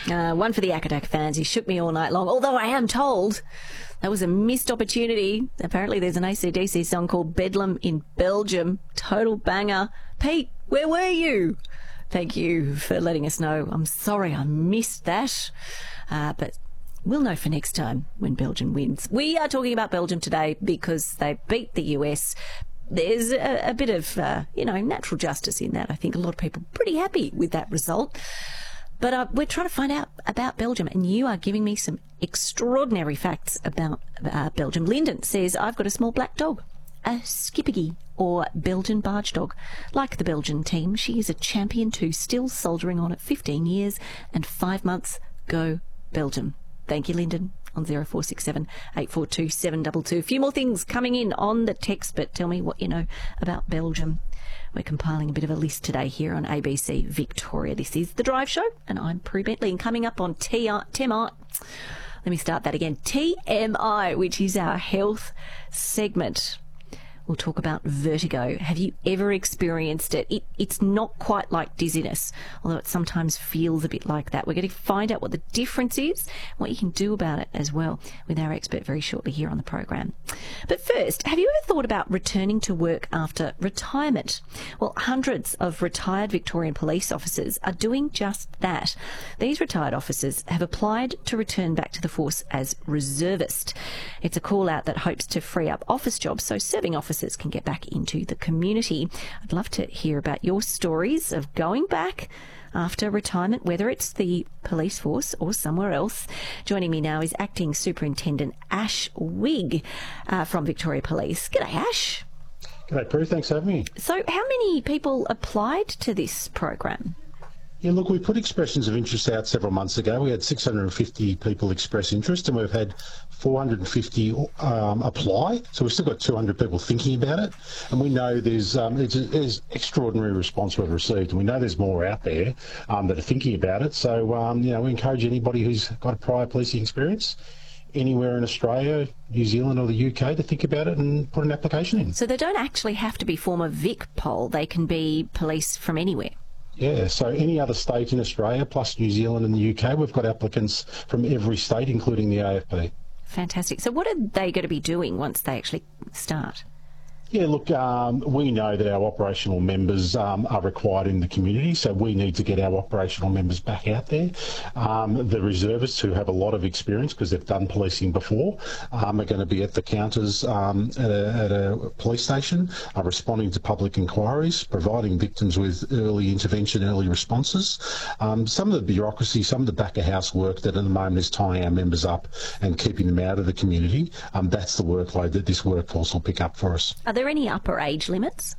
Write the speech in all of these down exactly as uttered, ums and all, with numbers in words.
Uh, one for the Akadak fans. He shook me all night long, although I am told that was a missed opportunity. Apparently there's an A C D C song called Bedlam in Belgium. Total banger. Pete, where were you? Thank you for letting us know. I'm sorry I missed that, uh, but we'll know for next time when Belgium wins. We are talking about Belgium today because they beat the U S. There's a, a bit of, uh, you know, natural justice in that. I think a lot of people are pretty happy with that result. But uh, we're trying to find out about Belgium, and you are giving me some extraordinary facts about uh, Belgium. Lyndon says, I've got a small black dog, a Schipperke, or Belgian barge dog. Like the Belgian team, she is a champion too, still soldiering on at fifteen years and five months. Go Belgium. Thank you, Lyndon, on zero four six seven, eight four two, seven two two. A few more things coming in on the text, but tell me what you know about Belgium. We're compiling a bit of a list today here on A B C Victoria. This is The Drive Show, and I'm Prue Bentley. And coming up on T M I, let me start that again, T M I, which is our health segment. We'll talk about vertigo. Have you ever experienced it? it? It's not quite like dizziness, although it sometimes feels a bit like that. We're going to find out what the difference is, what you can do about it as well, with our expert very shortly here on the program. But first, have you ever thought about returning to work after retirement? Well, hundreds of retired Victorian police officers are doing just that. These retired officers have applied to return back to the force as reservist. It's a call out that hopes to free up office jobs so serving officers can get back into the community. I'd love to hear about your stories of going back after retirement, whether it's the police force or somewhere else. Joining me now is Acting Superintendent Ash Wigg uh, from Victoria Police. G'day, Ash. G'day, Prue. Thanks for having me. So how many people applied to this program? Yeah, look, we put expressions of interest out several months ago. We had six hundred fifty people express interest, and we've had four hundred fifty um, apply. So we've still got two hundred people thinking about it. And we know there's um, it's, there's extraordinary response we've received, and we know there's more out there um, that are thinking about it. So, um, you know, we encourage anybody who's got a prior policing experience anywhere in Australia, New Zealand or the U K to think about it and put an application in. So they don't actually have to be former Vic Pol. They can be police from anywhere. Yeah, so any other state in Australia, plus New Zealand and the U K, we've got applicants from every state, including the A F P. Fantastic. So what are they going to be doing once they actually start? Yeah, look, um, we know that our operational members um, are required in the community, so we need to get our operational members back out there. Um, the reservists, who have a lot of experience because they've done policing before, um, are going to be at the counters um, at, a, at a police station, uh, responding to public inquiries, providing victims with early intervention, early responses. Um, some of the bureaucracy, some of the back-of-house work that at the moment is tying our members up and keeping them out of the community, um, that's the workload that this workforce will pick up for us. Are there any upper age limits?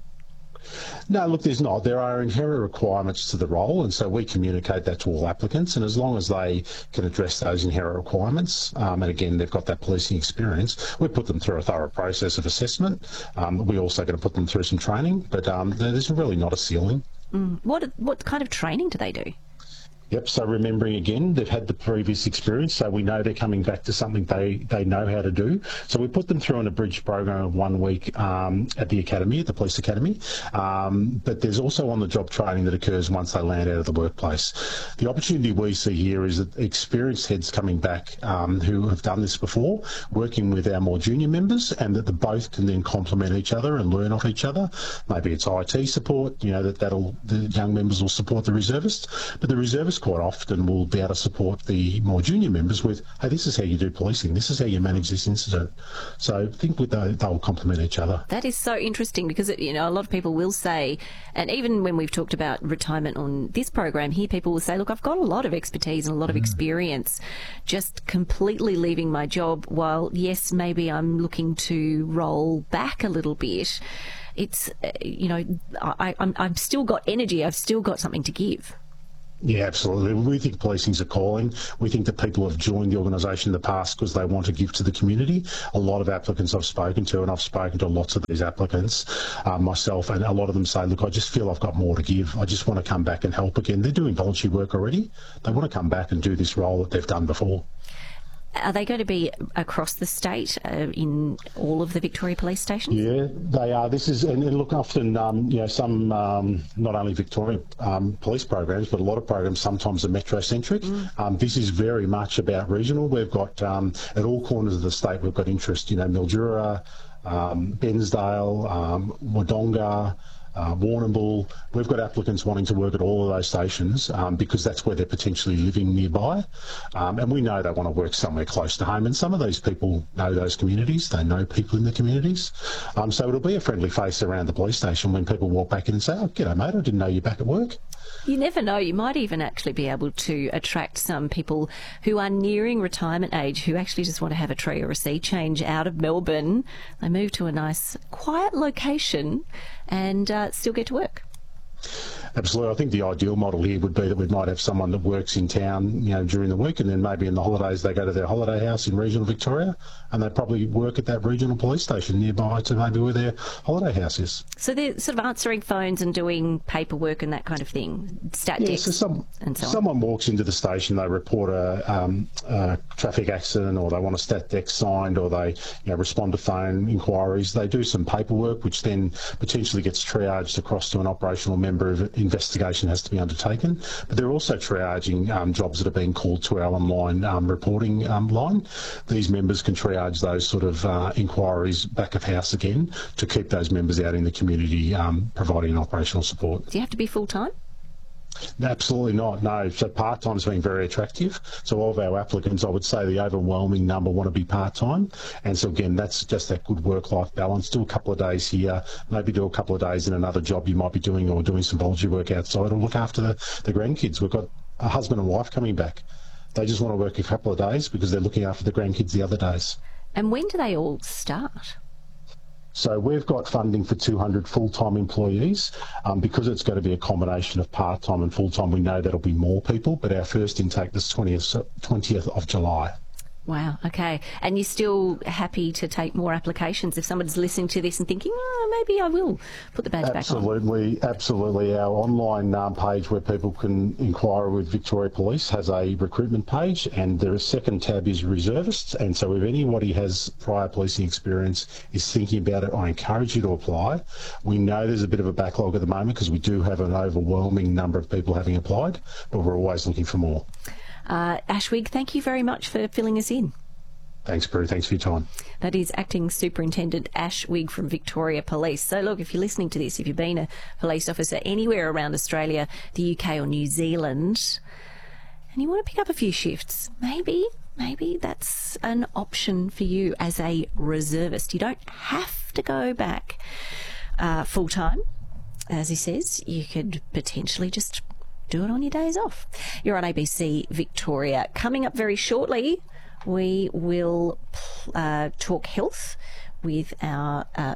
No, look, there's not. There are inherent requirements to the role, and so we communicate that to all applicants, and as long as they can address those inherent requirements, um, and again, they've got that policing experience, we put them through a thorough process of assessment. Um, we're also going to put them through some training, but um, there's really not a ceiling. Mm. What, what kind of training do they do? Yep, so remembering again, they've had the previous experience, so we know they're coming back to something they, they know how to do. So we put them through an abridged program of one week um, at the academy, at the police academy, um, but there's also on-the-job training that occurs once they land out of the workplace. The opportunity we see here is that experienced heads coming back um, who have done this before, working with our more junior members, and that the both can then complement each other and learn off each other. Maybe it's I T support, you know, that that'll the young members will support the reservists, but the reservists quite often will be able to support the more junior members with, hey, this is how you do policing, this is how you manage this incident. So I think with the, they'll complement each other. That is so interesting because, you know, a lot of people will say, and even when we've talked about retirement on this program here, people will say, look, I've got a lot of expertise and a lot of experience, just completely leaving my job while, yes, maybe I'm looking to roll back a little bit. It's, uh, you know, I, I'm, I've still got energy, I've still got something to give. Yeah, absolutely. We think policing's a calling. We think that people have joined the organisation in the past because they want to give to the community. A lot of applicants I've spoken to, and I've spoken to lots of these applicants uh, myself, and a lot of them say, look, I just feel I've got more to give. I just want to come back and help again. They're doing voluntary work already. They want to come back and do this role that they've done before. Are they going to be across the state uh, in all of the Victoria Police stations? Yeah, they are. This is, and look, often, um, you know, some, um, not only Victorian um, police programs, but a lot of programs sometimes are metro-centric. Mm. Um, this is very much about regional. We've got, um, at all corners of the state, we've got interest, you know, Mildura, um, Bensdale, um, Wodonga, Uh, Warrnambool. We've got applicants wanting to work at all of those stations um, because that's where they're potentially living nearby. Um, and we know they want to work somewhere close to home. And some of these people know those communities. They know people in the communities. Um, so it'll be a friendly face around the police station when people walk back in and say, oh, g'day, mate, I didn't know you're back at work. You never know. You might even actually be able to attract some people who are nearing retirement age who actually just want to have a tree or a sea change out of Melbourne. They move to a nice, quiet location and uh, still get to work. Absolutely. I think the ideal model here would be that we might have someone that works in town, you know, during the week, and then maybe in the holidays they go to their holiday house in regional Victoria, and they probably work at that regional police station nearby to maybe where their holiday house is. So they're sort of answering phones and doing paperwork and that kind of thing, stat yeah, decks so some, and so on. Someone walks into the station, they report a, um, a traffic accident, or they want a stat deck signed, or they, you know, respond to phone inquiries. They do some paperwork, which then potentially gets triaged across to an operational member of investigation has to be undertaken. But they're also triaging um, jobs that are being called to our online um, reporting um, line. These members can triage those sort of uh, inquiries back of house again to keep those members out in the community um, providing operational support. Do you have to be full-time? Absolutely not, no. So part-time's been very attractive. So all of our applicants, I would say the overwhelming number want to be part-time. And so again, that's just that good work-life balance. Do a couple of days here, maybe do a couple of days in another job you might be doing, or doing some voluntary work outside, or look after the, the grandkids. We've got a husband and wife coming back. They just want to work a couple of days because they're looking after the grandkids the other days. And when do they all start? So we've got funding for two hundred full-time employees. Um, because it's going to be a combination of part-time and full-time, we know that'll be more people, but our first intake is twentieth of July. Wow, okay. And you're still happy to take more applications if someone's listening to this and thinking, oh, maybe I will put the badge absolutely, back on? Absolutely. Our online um, page where people can inquire with Victoria Police has a recruitment page, and the second tab is reservists. And so if anybody has prior policing experience, is thinking about it, I encourage you to apply. We know there's a bit of a backlog at the moment because we do have an overwhelming number of people having applied, but we're always looking for more. Uh, Ash Wigg, thank you very much for filling us in. Thanks, Prue. Thanks for your time. That is Acting Superintendent Ash Wigg from Victoria Police. So look, if you're listening to this, if you've been a police officer anywhere around Australia, the U K or New Zealand, and you want to pick up a few shifts, maybe, maybe that's an option for you as a reservist. You don't have to go back uh, full-time. As he says, you could potentially just do it on your days off. You're on A B C Victoria. Coming up very shortly, we will uh, talk health with our uh,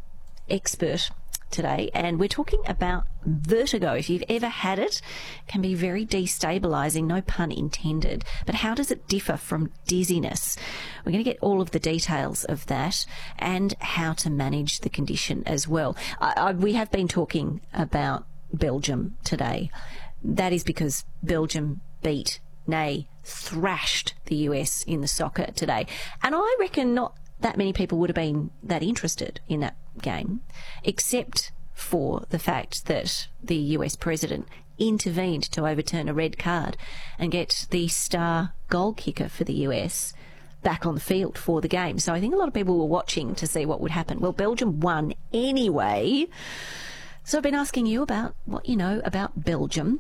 expert today, and we're talking about vertigo. If you've ever had it, it can be very destabilising, no pun intended. But how does it differ from dizziness? We're going to get all of the details of that and how to manage the condition as well. I, I, we have been talking about Belgium today. That is because Belgium beat, nay, thrashed the U S in the soccer today. And I reckon not that many people would have been that interested in that game, except for the fact that the U S president intervened to overturn a red card and get the star goal kicker for the U S back on the field for the game. So I think a lot of people were watching to see what would happen. Well, Belgium won anyway. So I've been asking you about what you know about Belgium.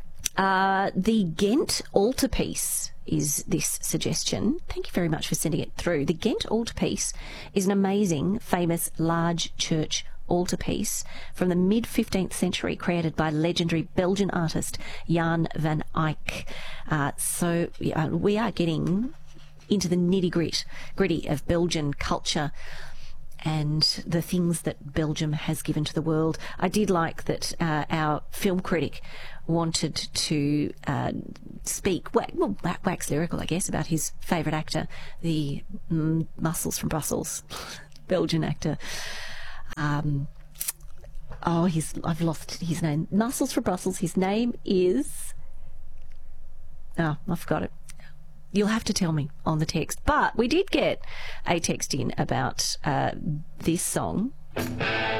Uh, the Ghent altarpiece is this suggestion. Thank you very much for sending it through. The Ghent altarpiece is an amazing, famous, large church altarpiece from the mid fifteenth century, created by legendary Belgian artist Jan van Eyck. Uh, so uh, we are getting into the nitty-gritty gritty of Belgian culture and the things that Belgium has given to the world. I did like that uh, our film critic wanted to uh, speak, well, wax lyrical, I guess, about his favourite actor, the mm, Muscles from Brussels, Belgian actor. Um, oh, he's I've lost his name. Muscles from Brussels. His name is... Oh, I forgot it. you'll have to tell me on the text. But we did get a text in about uh, this song.